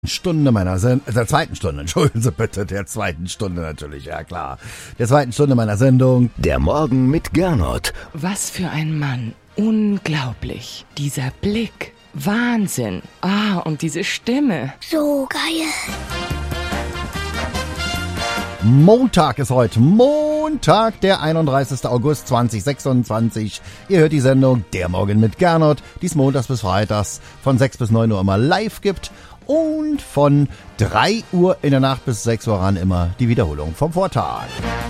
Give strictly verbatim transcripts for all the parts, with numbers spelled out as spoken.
Stunde meiner Sendung, der zweiten Stunde, entschuldigen Sie bitte, der zweiten Stunde natürlich, ja klar. Der zweiten Stunde meiner Sendung. Der Morgen mit Gernot. Was für ein Mann. Unglaublich. Dieser Blick. Wahnsinn. Ah, und diese Stimme. So geil. Montag ist heute. Montag, der einunddreißigster August zweitausendsechsundzwanzig. Ihr hört die Sendung Der Morgen mit Gernot, die es montags bis freitags von sechs bis neun Uhr immer live gibt. Und von drei Uhr in der Nacht bis sechs Uhr ran immer die Wiederholung vom Vortag.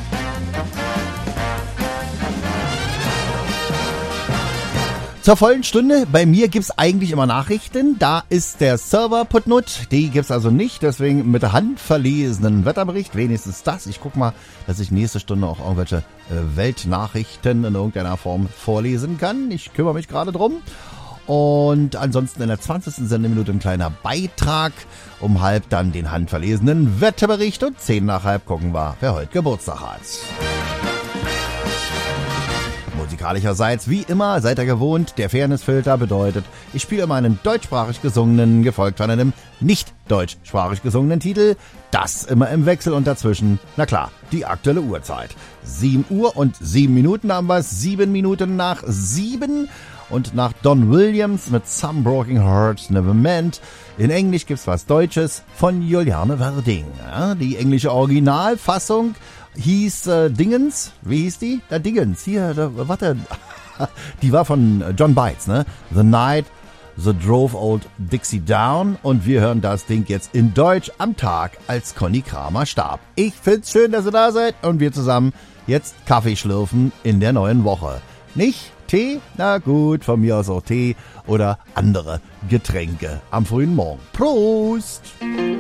Zur vollen Stunde, bei mir gibt's eigentlich immer Nachrichten, da ist der Server putnut, die gibt's also nicht, deswegen mit der Hand verlesenen Wetterbericht, wenigstens das. Ich guck mal, dass ich nächste Stunde auch irgendwelche äh, Weltnachrichten in irgendeiner Form vorlesen kann. Ich kümmere mich gerade drum. Und ansonsten in der zwanzigsten Sendeminute ein kleiner Beitrag, um halb dann den handverlesenen Wetterbericht und zehn nach halb gucken wir, wer heute Geburtstag hat. Musikalischerseits, wie immer, seid ihr gewohnt, der Fairnessfilter bedeutet, ich spiele immer einen deutschsprachig gesungenen, gefolgt von einem nicht deutschsprachig gesungenen Titel, das immer im Wechsel und dazwischen, na klar, die aktuelle Uhrzeit. sieben Uhr und sieben Minuten haben wir es, sieben Minuten nach sieben und nach Don Williams mit Some Broken Hearts Never Meant. In Englisch gibt's was Deutsches von Juliane Werding. Ja, die englische Originalfassung hieß äh, Dingens, wie hieß die? Da Dingens, hier, da, warte, die war von John Bites, ne? The Night The Drove Old Dixie Down, und wir hören das Ding jetzt in Deutsch am Tag, als Conny Kramer starb. Ich find's schön, dass ihr da seid und wir zusammen jetzt Kaffee schlürfen in der neuen Woche. Nicht Tee? Na gut, von mir aus auch Tee oder andere Getränke am frühen Morgen. Prost!